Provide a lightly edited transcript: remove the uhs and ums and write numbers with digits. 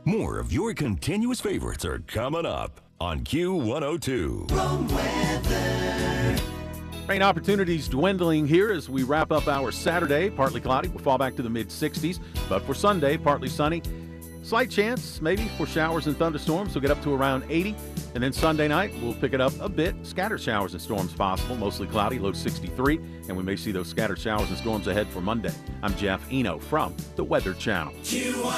More of your continuous favorites are coming up on Q102. Rain opportunities dwindling here as we wrap up our Saturday. Partly cloudy. We'll fall back to the mid-60s. But for Sunday, partly sunny. Slight chance maybe for showers and thunderstorms. We'll get up to around 80. And then Sunday night, we'll pick it up a bit. Scattered showers and storms possible. Mostly cloudy, low 63. And we may see those scattered showers and storms ahead for Monday. I'm Jeff Eno from the Weather Channel.